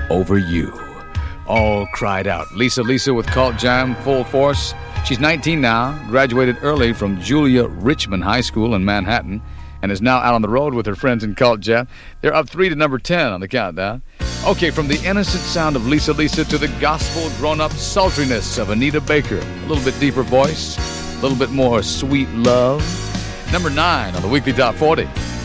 over you. All cried out. Lisa with Cult Jam, full force. She's 19 now, graduated early from Julia Richmond High School in Manhattan, and is now out on the road with her friends in Cult Jam. They're up 3 to number 10 on the countdown. Okay, from the innocent sound of Lisa to the gospel grown-up sultriness of Anita Baker. A little bit deeper voice, a little bit more sweet love. Number 9 on the Weekly Top 40.